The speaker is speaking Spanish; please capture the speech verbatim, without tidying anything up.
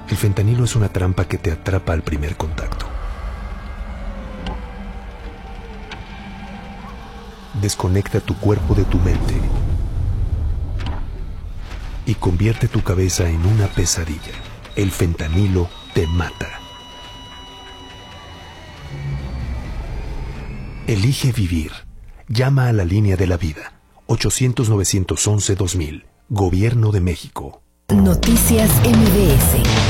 El fentanilo es una trampa que te atrapa al primer contacto. Desconecta tu cuerpo de tu mente y convierte tu cabeza en una pesadilla. El fentanilo te mata. Elige vivir. Llama a la línea de la vida. ochocientos, novecientos once, dos mil. Gobierno de México. Noticias M B S.